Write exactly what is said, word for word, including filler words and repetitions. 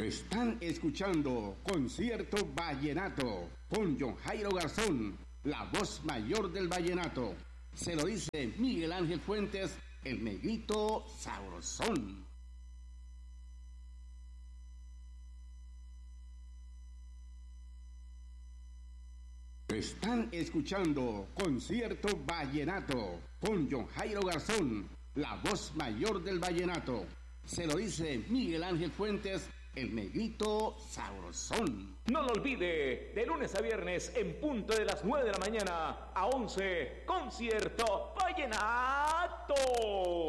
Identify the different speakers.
Speaker 1: Están escuchando Concierto Vallenato con John Jairo Garzón, la voz mayor del vallenato. Se lo dice Miguel Ángel Fuentes, el negrito sabrosón. Están escuchando Concierto Vallenato con John Jairo Garzón, la voz mayor del vallenato. Se lo dice Miguel Ángel Fuentes, el negrito sabrosón.
Speaker 2: No lo olvide, de lunes a viernes en punto de las nueve de la mañana a once, Concierto Vallenato.